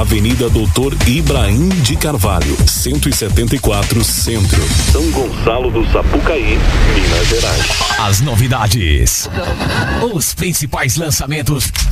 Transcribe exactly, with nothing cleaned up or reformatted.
Avenida Doutor Ibrahim de Carvalho, cento e setenta e quatro, Centro, São Gonçalo do Sapucaí, Minas Gerais. As novidades, os principais lançamentos